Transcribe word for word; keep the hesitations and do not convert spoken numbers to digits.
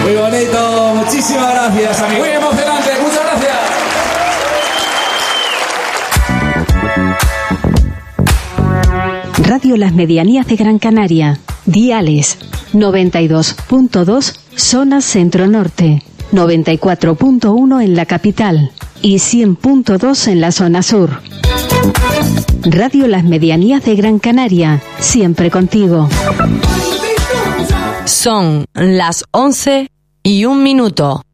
Muy bonito, muchísimas gracias, amigo. Muy emocionante, muchas gracias. Radio Las Medianías de Gran Canaria. Diales noventa y dos punto dos, zona centro-norte, noventa y cuatro punto uno en la capital y cien punto dos en la zona sur. Radio Las Medianías de Gran Canaria, siempre contigo. Son las once y un minuto.